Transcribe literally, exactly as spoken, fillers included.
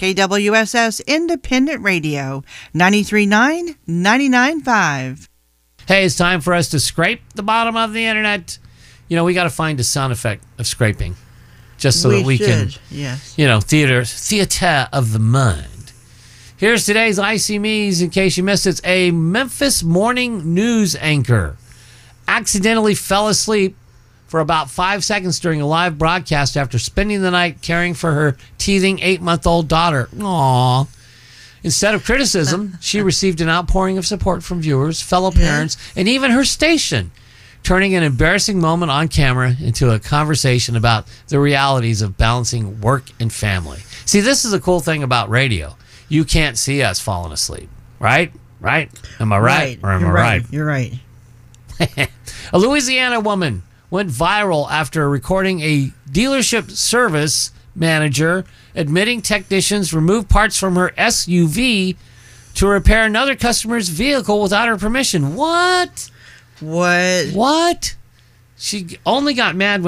K W S S Independent Radio, ninety-three point nine, ninety-nine point five. Hey, it's time for us to scrape the bottom of the internet. You know, we got to find a sound effect of scraping just so we that we should. can, yes. you know, theater, theater of the mind. Here's today's Icy Me's, in case you missed it. A Memphis morning news anchor accidentally fell asleep for about five seconds during a live broadcast after spending the night caring for her teething eight-month-old daughter. Aww. Instead of criticism, she received an outpouring of support from viewers, fellow parents, yeah. and even her station, turning an embarrassing moment on camera into a conversation about the realities of balancing work and family. See, this is the cool thing about radio. You can't see us falling asleep, right? Right? Am I right? right. Or am You're I right? right? You're right. A Louisiana woman went viral after recording a dealership service manager admitting technicians removed parts from her S U V to repair another customer's vehicle without her permission. What? What? What? She only got mad when